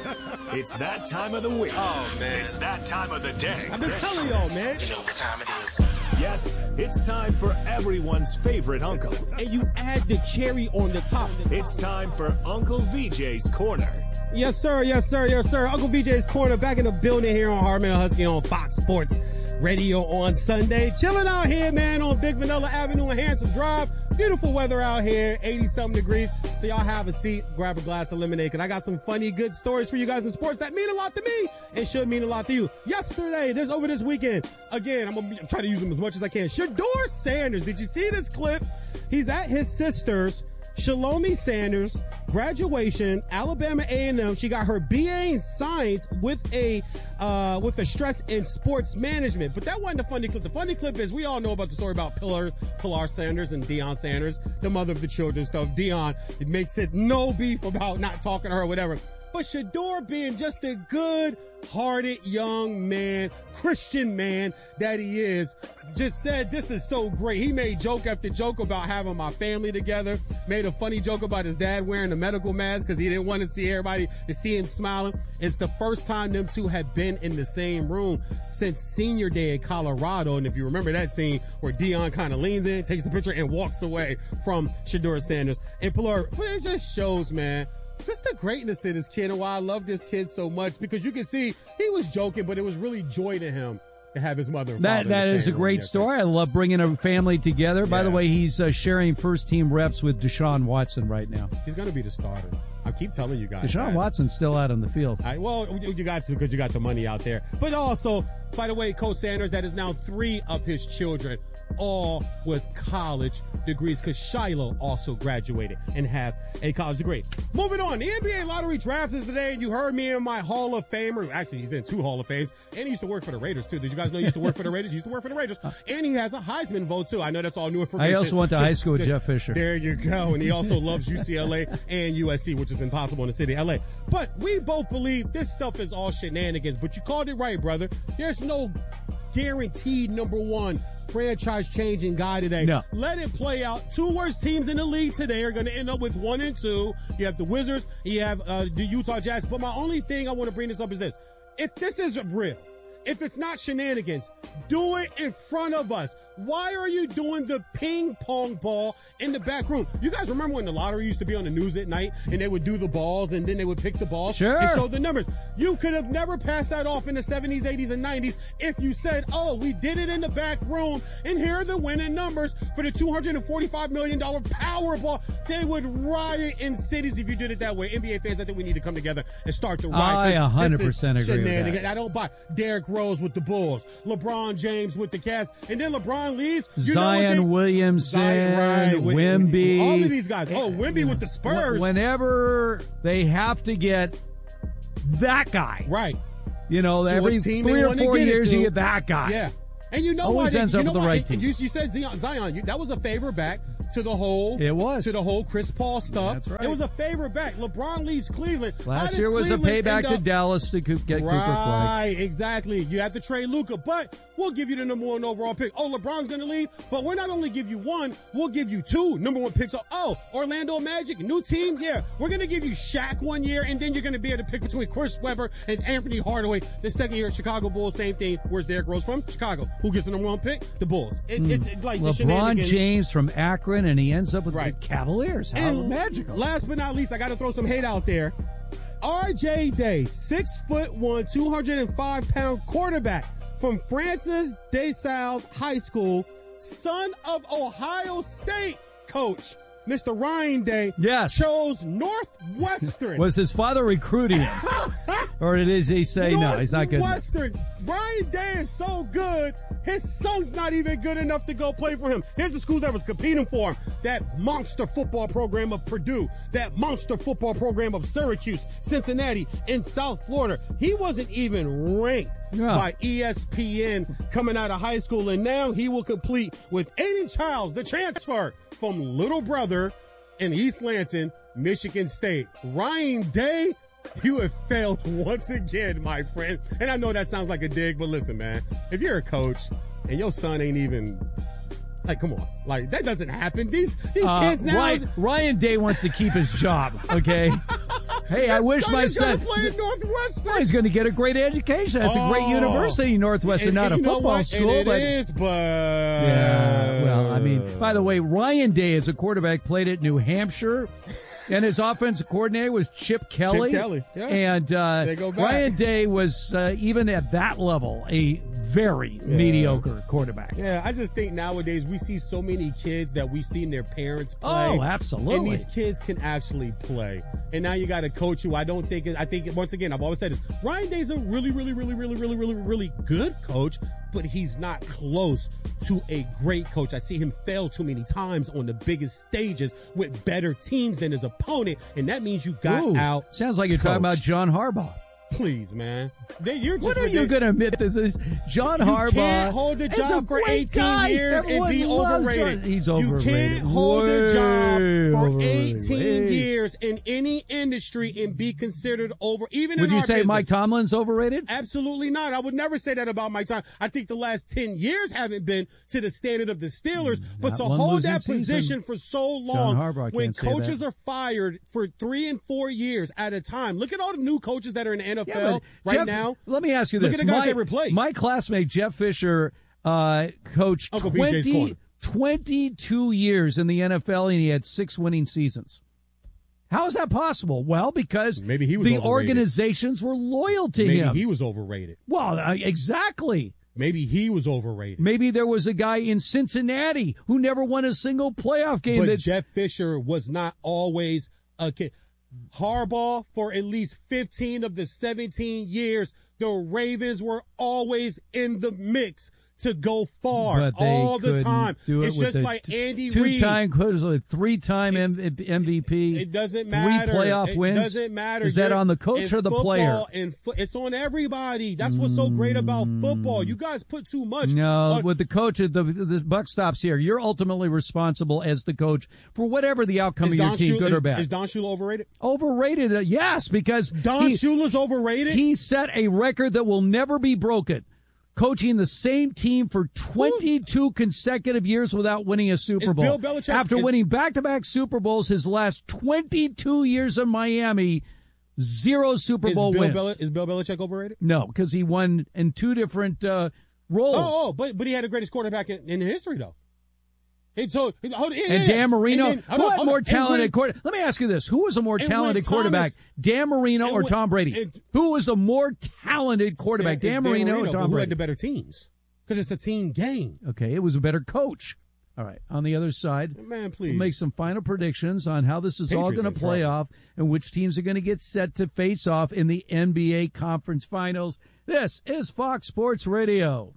It's that time of the week. Oh, man. It's that time of the day. I've been telling y'all, man. You know what time it is. Yes, it's time for everyone's favorite uncle. And you add the cherry on the top. It's time for Uncle V J's Corner. Yes, sir. Yes, sir. Yes, sir. Uncle V J's Corner back in the building here on Hardman and Husky on Fox Sports Radio on Sunday. Chilling out here, man, on Big Vanilla Avenue and Handsome Drive. Beautiful weather out here, eighty-something degrees. So y'all have a seat, grab a glass of lemonade, because I got some funny, good stories for you guys in sports that mean a lot to me and should mean a lot to you. Yesterday, this over this weekend, again, I'm going to try to use them as much as I can. Shedeur Sanders, did you see this clip? He's at his sister's, Shalomi Sanders, graduation, Alabama A and M. She got her B A in science with a uh, with a stress in sports management. But that wasn't the funny clip. The funny clip is we all know about the story about Pilar, Pilar Sanders and Deion Sanders, the mother of the children stuff. Deion, it makes it no beef about not talking to her or whatever. But Shedeur, being just a good-hearted young man, Christian man that he is, just said, this is so great. He made joke after joke about having my family together, made a funny joke about his dad wearing a medical mask because he didn't want to see everybody to see him smiling. It's the first time them two had been in the same room since senior day at Colorado. And if you remember that scene where Deion kind of leans in, takes the picture, and walks away from Shedeur Sanders. And Pilar, it just shows, man, just the greatness of this kid and why I love this kid so much, because you can see he was joking, but it was really joy to him to have his mother and that father. That is a great story. I love bringing a family together. By Yeah. the way, he's uh, sharing first team reps with Deshaun Watson right now. He's going to be the starter. I keep telling you guys. Deshaun that. Watson's still out on the field. I, well, you got to because you got the money out there. But also, by the way, Coach Sanders, that is now three of his children, all with college degrees, because Shiloh also graduated and has a college degree. Moving on, the N B A lottery draft is today, and you heard me in my Hall of Famer. Actually, he's in two Hall of Fames, and he used to work for the Raiders, too. Did you guys know he used to work for the Raiders? He used to work for the Raiders, and he has a Heisman vote, too. I know that's all new information. I also went to So, high school with Jeff Fisher. There you go, and he also loves U C L A and U S C, which is impossible in the city of L A. But we both believe this stuff is all shenanigans, but you called it right, brother. There's no guaranteed number one franchise-changing guy today. No. Let it play out. Two worst teams in the league today are going to end up with one and two. You have the Wizards, you have uh, the Utah Jazz. But my only thing I want to bring this up is this. If this is real, if it's not shenanigans, do it in front of us. Why are you doing the ping pong ball in the back room? You guys remember when the lottery used to be on the news at night and they would do the balls and then they would pick the balls Sure. and show the numbers? You could have never passed that off in the seventies, eighties, and nineties if you said, oh, we did it in the back room and here are the winning numbers for the two hundred forty-five million dollars Powerball. They would riot in cities if you did it that way. N B A fans, I think we need to come together and start the riot. I one hundred This is percent agree with that. shenanigans. I don't buy Derrick Rose with the Bulls, LeBron James with the Cavs, and then LeBron leaves. You Zion know what they, Williamson, Zion, right, with- Wemby. all of these guys. Oh, Wemby with the Spurs. Whenever they have to get that guy. Right. You know, So every what team three they or wanna four get it years to. you get that guy. Yeah. And you know Always why? ends you up know with the why- right team. You, you said Zion. Zion you, that was a favor back to the whole. It was. To the whole Chris Paul stuff. That's right. It was a favor back. LeBron leaves Cleveland. How Last does year was a Cleveland payback end to up- Dallas to co- get Cooper Flag. Right, exactly. You have to trade Luka, but we'll give you the number one overall pick. Oh, LeBron's going to leave, but we're not only give you one, we'll give you two number one picks. Oh, Orlando Magic, new team? Yeah, we're going to give you Shaq one year, and then you're going to be able to pick between Chris Webber and Anthony Hardaway the second year at Chicago Bulls. Same thing. Where's Derrick Rose from? Chicago. Who gets the number one pick? The Bulls. It, Mm. it, it, like the LeBron shenanigans- James from Akron, and he ends up with Right. the Cavaliers. How And magical. Last but not least, I got to throw some hate out there. R J Day, six foot one, two hundred five pound quarterback from Francis De Sales High School, son of Ohio State coach Mister Ryan Day, yes, chose Northwestern. Was his father recruiting him? Or did he say no, he's not good enough? Northwestern. Ryan Day is so good, his son's not even good enough to go play for him. Here's the school that was competing for him. That monster football program of Purdue, that monster football program of Syracuse, Cincinnati, and South Florida. He wasn't even ranked yeah. by E S P N coming out of high school, and now he will complete with Aiden Childs, the transfer from Little Brother in East Lansing, Michigan State. Ryan Day, you have failed once again, my friend. And I know that sounds like a dig, but listen, man, if you're a coach and your son ain't even, like, come on, like, that doesn't happen. These these uh, kids now. Ryan, Ryan Day wants to keep his job, okay? Hey, I wish my son. Play at Northwestern. Well, he's going to get a great education. That's oh. a great university, Northwestern, and, not and a football school. And it but is, but yeah. Well, I mean, by the way, Ryan Day as a quarterback played at New Hampshire. And his offensive coordinator was Chip Kelly. Chip Kelly, yeah. And uh, they go back. Ryan Day was, uh, even at that level, a very yeah. mediocre quarterback. Yeah, I just think nowadays we see so many kids that we've seen their parents play. Oh, absolutely. And these kids can actually play. And now you got a coach who I don't think is, I think, once again, I've always said this, Ryan Day's a really, really, really, really, really, really, really good coach, but he's not close to a great coach. I see him fail too many times on the biggest stages with better teams than his opponent, and that means you got Ooh, out. Sounds like you're coached. talking about John Harbaugh. Please, man. They, you're just what are ridiculous. you going to admit this is? John you Harbaugh can't hold the job for eighteen guy. years Everyone and be overrated. John. He's overrated. You can't hold Way a job for eighteen Way. years in any industry and be considered over. Even would in you our say business. Mike Tomlin's overrated? Absolutely not. I would never say that about Mike Tomlin. I think the last ten years haven't been to the standard of the Steelers, but to hold that position season. for so long when can't coaches are fired for three and four years at a time. Look at all the new coaches that are in the N F L yeah, right Jeff, now. Let me ask you this. Look at the guys my, they replaced. My classmate Jeff Fisher uh, coached twenty, twenty-two years in the N F L, and he had six winning seasons. How is that possible? Well, because maybe he was the overrated. Organizations were loyal to maybe him. Maybe he was overrated. Well, uh, exactly. Maybe he was overrated. Maybe there was a guy in Cincinnati who never won a single playoff game. But that's... Jeff Fisher was not always a kid. Harbaugh, for at least fifteen of the seventeen years, the Ravens were always in the mix to go far all the time. Do it it's with just like Andy two Reid. Two-time, three-time M V P. It doesn't matter. Three playoff it wins. It doesn't matter. Is that You're, on the coach or the football, player? And fo- it's on everybody. That's what's so great about football. You guys put too much. No, on- with the coach, the, the buck stops here. You're ultimately responsible as the coach for whatever the outcome is of your Don team, Shula, good is, or bad. Is Don Shula overrated? Overrated, uh, yes, because Don he, Shula's overrated. He set a record that will never be broken. Coaching the same team for twenty-two consecutive years without winning a Super Is Bowl. Bill Belichick, After is, winning back-to-back Super Bowls his last twenty-two years in Miami, zero Super is Bowl Bill wins. Bel- is Bill Belichick overrated? No, because he won in two different uh, roles. Oh, oh, but but he had the greatest quarterback in, in history, though. And so, hold, yeah, and Dan Marino, and then, who on, had on, more and talented when, quarterback? Let me ask you this: who was a more talented quarterback, Thomas, Dan Marino or when, Tom Brady? and, who was the more talented quarterback, Dan, Dan Marino, Marino or Tom who Brady? had the better teams? Because it's a team game. Okay, it was a better coach. All right, on the other side, man, please we'll make some final predictions on how this is Patriots all going to play trouble. off and which teams are going to get set to face off in the N B A Conference Finals. This is Fox Sports Radio.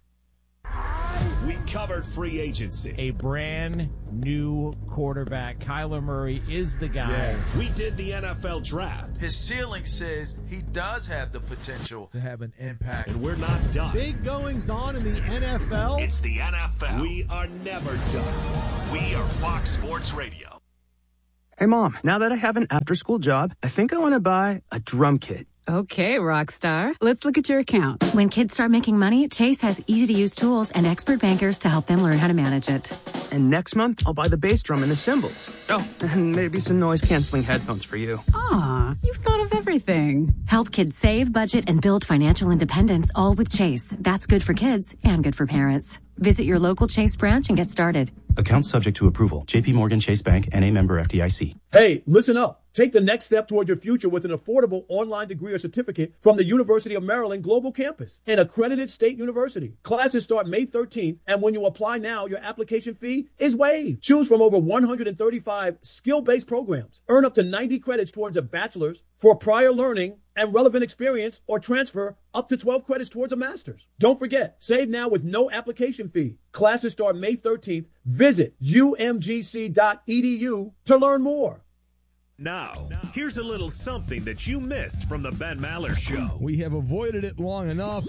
We covered free agency. A brand new quarterback. Kyler Murray is the guy. Yeah. We did the N F L draft. His ceiling says he does have the potential to have an impact. And we're not done. Big goings on in the N F L. It's the N F L. We are never done. We are Fox Sports Radio. Hey, Mom, now that I have an after-school job, I think I want to buy a drum kit. Okay, Rockstar. Let's look at your account. When kids start making money, Chase has easy-to-use tools and expert bankers to help them learn how to manage it. And next month, I'll buy the bass drum and the cymbals. Oh, and maybe some noise-canceling headphones for you. Aw, you've thought of everything. Help kids save, budget, and build financial independence, all with Chase. That's good for kids and good for parents. Visit your local Chase branch and get started. Account subject to approval. J P Morgan Chase Bank, N A member F D I C. Hey, listen up. Take the next step toward your future with an affordable online degree or certificate from the University of Maryland Global Campus, an accredited state university. Classes start May thirteenth, and when you apply now, your application fee is waived. Choose from over one hundred thirty-five skill-based programs. Earn up to ninety credits towards a bachelor's for prior learning and relevant experience, or transfer up to twelve credits towards a master's. Don't forget, save now with no application fee. Classes start May thirteenth. Visit U M G C dot E D U to learn more. Now, here's a little something that you missed from the Ben Maller Show. We have avoided it long enough.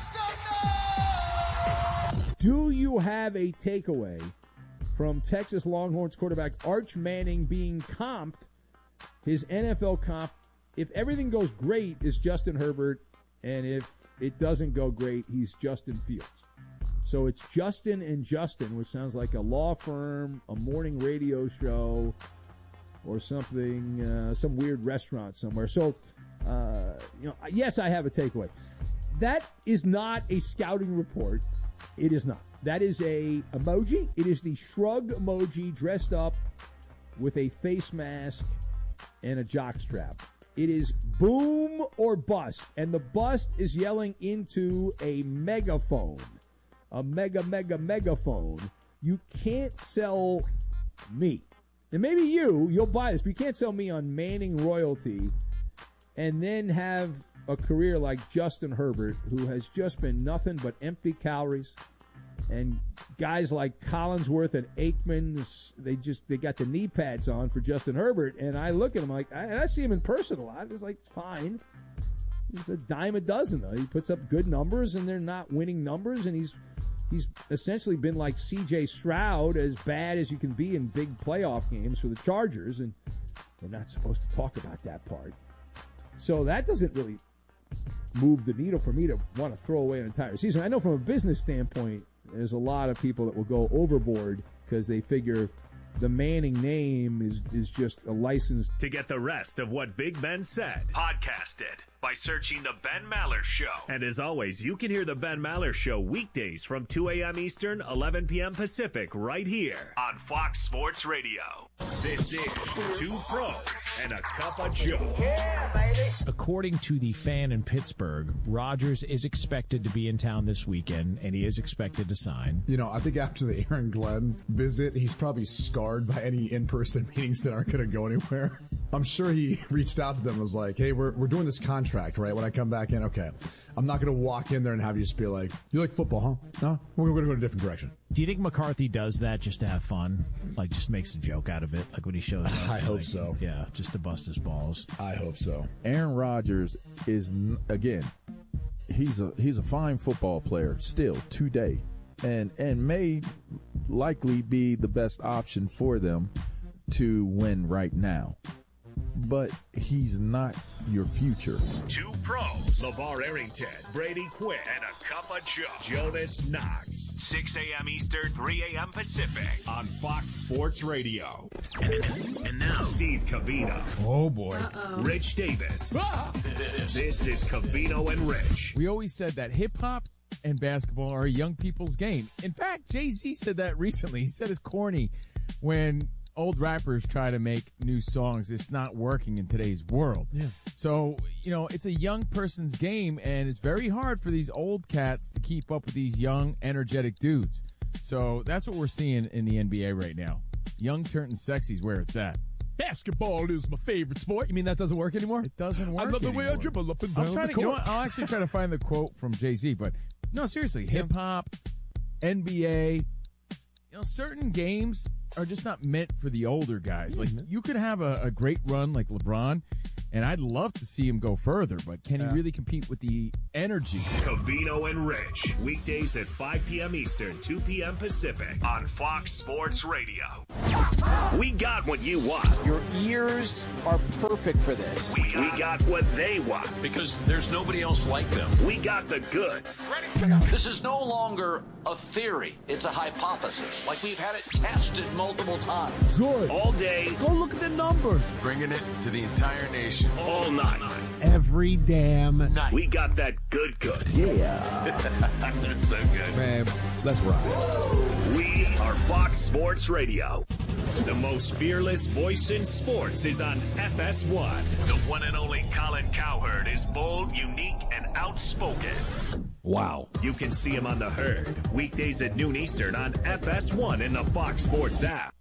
Do you have a takeaway from Texas Longhorns quarterback Arch Manning being comped, his N F L comp? If everything goes great, is Justin Herbert, and if it doesn't go great, he's Justin Fields. So it's Justin and Justin, which sounds like a law firm, a morning radio show, or something, uh, some weird restaurant somewhere. So, uh, you know, yes, I have a takeaway. That is not a scouting report. It is not. That is a emoji. It is the shrug emoji dressed up with a face mask and a jockstrap. It is boom or bust, and the bust is yelling into a megaphone, a mega, mega, megaphone. You can't sell me. And maybe you, you'll buy this, but you can't sell me on Manning royalty and then have a career like Justin Herbert, who has just been nothing but empty calories. And guys like Collinsworth and Aikman, they just they got the knee pads on for Justin Herbert. And I look at him like, I, and I see him in person a lot. It's like, fine. He's a dime a dozen, though. He puts up good numbers, and they're not winning numbers. And he's he's essentially been like C J Stroud, as bad as you can be in big playoff games for the Chargers. And we're not supposed to talk about that part. So that doesn't really move the needle for me to want to throw away an entire season. I know from a business standpoint, there's a lot of people that will go overboard because they figure the Manning name is, is just a license. To get the rest of what Big Ben said, podcast it by searching The Ben Maller Show. And as always, you can hear The Ben Maller Show weekdays from two a.m. Eastern, eleven p.m. Pacific, right here on Fox Sports Radio. This is Two Pros and a Cup of Joe. Yeah, baby. According to the Fan in Pittsburgh, Rodgers is expected to be in town this weekend, and he is expected to sign. You know, I think after the Aaron Glenn visit, he's probably scarred by any in-person meetings that aren't going to go anywhere. I'm sure he reached out to them and was like, hey, we're we're doing this contract, right? When I come back in, okay. I'm not going to walk in there and have you just be like, you like football, huh? No? We're going to go in a different direction. Do you think McCarthy does that just to have fun? Like, just makes a joke out of it? Like when he shows up? I hope like, so. Yeah, just to bust his balls. I hope so. Aaron Rodgers is, again, he's a he's a fine football player still today, and and may likely be the best option for them to win right now. But he's not your future. Two pros, LeVar Arrington, Brady Quinn, and a Cup of Joe, Jonas Knox. six a.m. Eastern, three a.m. Pacific on Fox Sports Radio. And now, Steve Covino. Oh, boy. Uh-oh. Rich Davis. Ah! This is Covino and Rich. We always said that hip-hop and basketball are a young people's game. In fact, Jay-Z said that recently. He said it's corny when old rappers try to make new songs. It's not working in today's world. Yeah. So, you know, it's a young person's game, and it's very hard for these old cats to keep up with these young, energetic dudes. So that's what we're seeing in the N B A right now. Young turning sexy is where it's at. Basketball is my favorite sport. You mean that doesn't work anymore? It doesn't work I love the anymore. way I dribble up and down I'll try the to, court. you know what? I'll actually try to find the quote from Jay-Z, but no, seriously, hip-hop, N B A, you know, certain games are just not meant for the older guys. Like, you could have a, a great run like LeBron, and I'd love to see him go further, but can Yeah. he really compete with the energy? Covino and Rich, weekdays at five p.m. Eastern, two p.m. Pacific on Fox Sports Radio. We got what you want. Your ears are perfect for this. We, we got what they want. Because there's nobody else like them. We got the goods. This is no longer a theory. It's a hypothesis. Like we've had it tested multiple times. Good. All day. Go look at the numbers. Bringing it to the entire nation. All night. Every damn night. We got that good good. Yeah. That's so good. Man, let's ride. We are Fox Sports Radio. The most fearless voice in sports is on F S one. The one and only Colin Cowherd is bold, unique, and outspoken. Wow. You can see him on The Herd, weekdays at noon Eastern on F S one in the Fox Sports app.